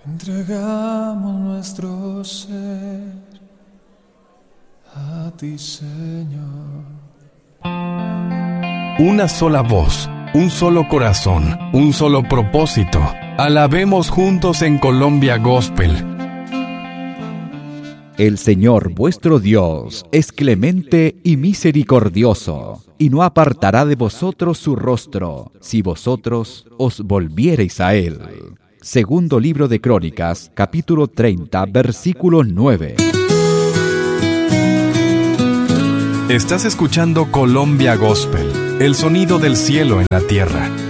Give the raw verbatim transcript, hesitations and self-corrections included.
Entregamos nuestro ser a ti, Señor. Una sola voz, un solo corazón, un solo propósito. Alabemos juntos en Colombia Gospel. El Señor vuestro Dios es clemente y misericordioso, y no apartará de vosotros su rostro, si vosotros os volviereis a Él. Segundo libro de Crónicas, capítulo treinta, versículo nueve. Estás escuchando Colombia Gospel, el sonido del cielo en la tierra.